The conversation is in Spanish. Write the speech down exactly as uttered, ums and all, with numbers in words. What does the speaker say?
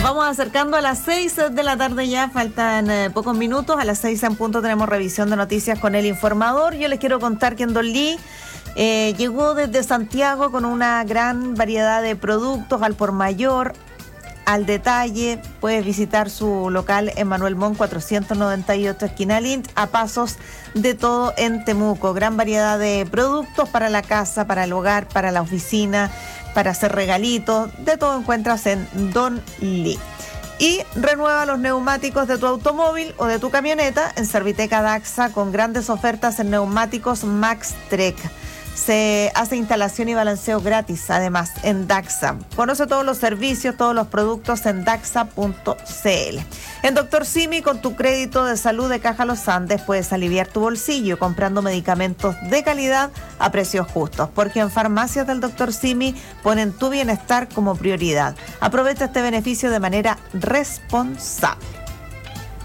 vamos acercando a las seis de la tarde ya, faltan eh, pocos minutos. A las seis en punto tenemos revisión de noticias con El Informador. Yo les quiero contar que en Don Lee eh, llegó desde Santiago con una gran variedad de productos al por mayor, al detalle. Puedes visitar su local en Manuel Montt cuatrocientos noventa y ocho, esquina Lint, a pasos de todo en Temuco. Gran variedad de productos para la casa, para el hogar, para la oficina, para hacer regalitos. De todo encuentras en Don Lee. Y renueva los neumáticos de tu automóvil o de tu camioneta en Serviteca Daxa con grandes ofertas en neumáticos Maxtrek. Se hace instalación y balanceo gratis, además, en Daxa. Conoce todos los servicios, todos los productos en daxa punto c l. En Doctor Simi, con tu crédito de salud de Caja Los Andes, puedes aliviar tu bolsillo comprando medicamentos de calidad a precios justos, porque en Farmacias del Doctor Simi ponen tu bienestar como prioridad. Aprovecha este beneficio de manera responsable.